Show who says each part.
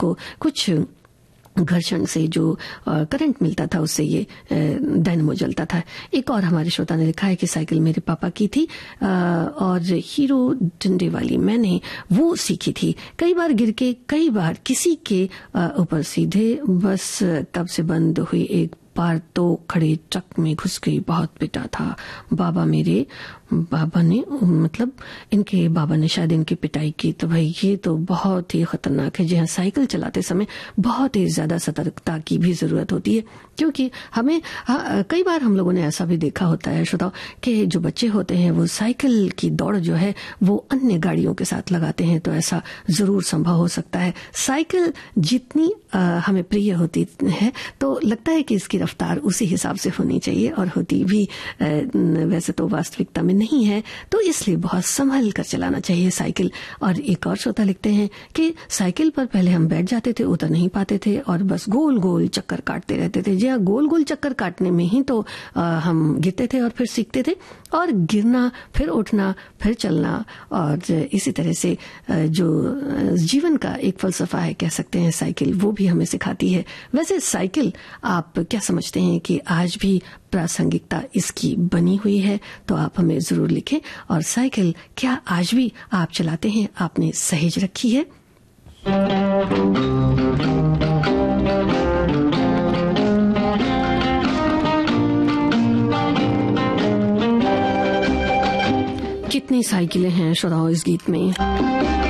Speaker 1: तो कुछ घर्षण से जो करंट मिलता था उससे ये डायनमो जलता था। एक और हमारे श्रोता ने लिखा है कि साइकिल मेरे पापा की थी और हीरो डंडे वाली मैंने वो सीखी थी। कई बार गिर के, कई बार किसी के ऊपर सीधे, बस तब से बंद हुई, एक बार तो खड़े ट्रक में घुस गई, बहुत पिटा था बाबा ने, मतलब इनके बाबा ने शायद इनकी पिटाई की। तो भाई ये तो बहुत ही खतरनाक है। जी हाँ, साइकिल चलाते समय बहुत ही ज्यादा सतर्कता की भी जरूरत होती है, क्योंकि हमें कई बार हम लोगों ने ऐसा भी देखा होता है श्रोताओ कि जो बच्चे होते हैं वो साइकिल की दौड़ जो है वो अन्य गाड़ियों के साथ लगाते हैं। तो ऐसा जरूर संभव हो सकता है। साइकिल जितनी हमें प्रिय होती है तो लगता है कि इसकी रफ्तार उसी हिसाब से होनी चाहिए, और होती भी वैसे तो वास्तविकता में नहीं है। तो इसलिए बहुत संभल कर चलाना चाहिए साइकिल। और एक और श्रोता लिखते हैं कि साइकिल पर पहले हम बैठ जाते थे, उतर नहीं पाते थे और बस गोल गोल चक्कर काटते रहते थे। जी हाँ, गोल गोल चक्कर काटने में ही तो हम गिरते थे और फिर सीखते थे, और गिरना, फिर उठना, फिर चलना, और इसी तरह से जो जीवन का एक फलसफा है कह सकते हैं साइकिल, वो भी हमें सिखाती है। वैसे साइकिल आप क्या समझते हैं कि आज भी प्रासंगिकता इसकी बनी हुई है? तो आप हमें जरूर लिखें। और साइकिल क्या आज भी आप चलाते हैं, आपने सहेज रखी है? कितनी साइकिलें हैं श्रोताओं इस गीत में।